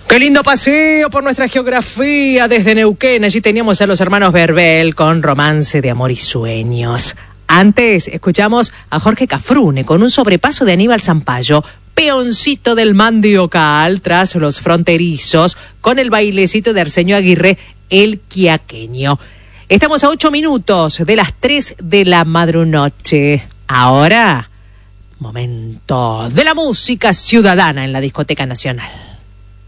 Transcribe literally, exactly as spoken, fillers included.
Qué lindo paseo por nuestra geografía desde Neuquén. Allí teníamos a los hermanos Verbel con Romance de Amor y Sueños. Antes escuchamos a Jorge Cafrune con un sobrepaso de Aníbal Zampayo, Peoncito del Mandiocal, tras Los Fronterizos, con el bailecito de Arsenio Aguirre, El Quiaqueño. Estamos a ocho minutos de las tres de la madrunoche. Ahora, momento de la música ciudadana en la Discoteca Nacional.